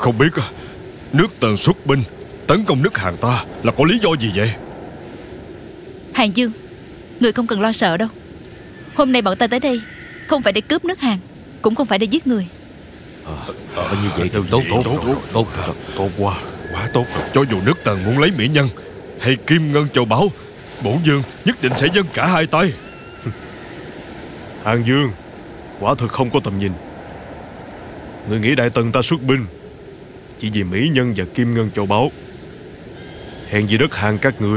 Không biết nước Tần xuất binh tấn công nước Hàn ta là có lý do gì vậy? Hàn Dương, người không cần lo sợ đâu. Hôm nay bọn ta tới đây không phải để cướp nước Hàn, cũng không phải để giết người. Như vậy thì tốt quá tốt rồi. Cho dù nước Tần muốn lấy mỹ nhân hay kim ngân châu báu, bổn vương nhất định sẽ dâng cả hai tay. Hàn Dương, quả thực không có tầm nhìn. Người nghĩ Đại Tần ta xuất binh chỉ vì mỹ nhân và kim ngân châu báu, hèn gì đất Hàn các người